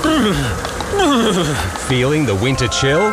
Feeling the winter chill?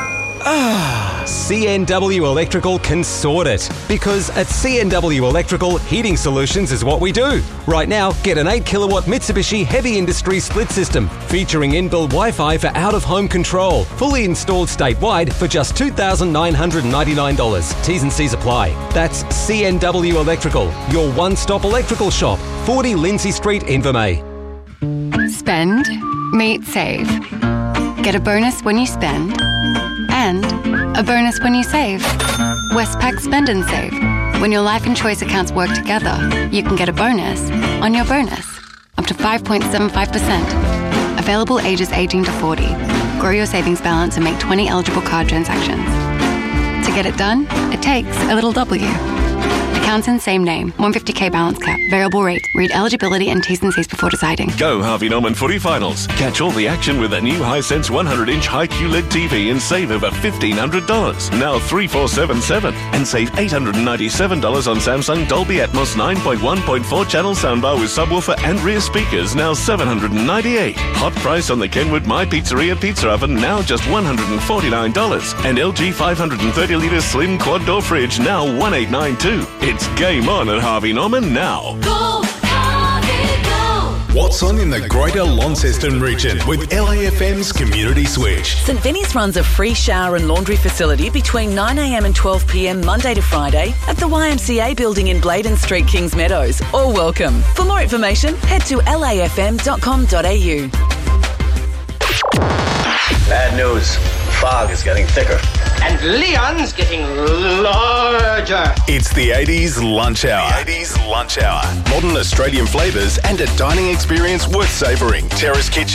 CNW Electrical can sort it. Because at CNW Electrical, heating solutions is what we do. Right now, get an 8 kilowatt Mitsubishi Heavy Industry split system featuring inbuilt Wi-Fi for out-of-home control. Fully installed statewide for just $2,999. T's and C's apply. That's CNW Electrical, your one-stop electrical shop. 40 Lindsay Street, Invermay. Spend, meet, save. Get a bonus when you spend. And a bonus when you save. Westpac Spend and Save. When your life and choice accounts work together, you can get a bonus on your bonus. Up to 5.75%. Available ages 18 to 40. Grow your savings balance and make 20 eligible card transactions. To get it done, it takes a little W. Accounts in same name. 150k balance cap. Variable rate. Read eligibility and T's and C's before deciding. Go Harvey Norman Footy Finals. Catch all the action with a new Hisense 100-inch high QLED TV and save over $1,500. Now 3477 and save $897 on Samsung Dolby Atmos 9.1.4 channel soundbar with subwoofer and rear speakers. Now $798. Hot price on the Kenwood My Pizzeria pizza oven. Now just $149. And LG 530 litre slim quad door fridge. Now $1,892. It's game on at Harvey Norman now. Go, Harvey, go! What's on in the Greater Launceston region with LAFM's Community Switch? St Vinny's runs a free shower and laundry facility between 9am and 12pm Monday to Friday at the YMCA building in Bladen Street, Kings Meadows. All welcome. For more information, head to lafm.com.au. Bad news. The fog is getting thicker. And Leon's getting larger. It's the 80s Lunch Hour. Modern Australian flavours and a dining experience worth savouring. Terrace Kitchen.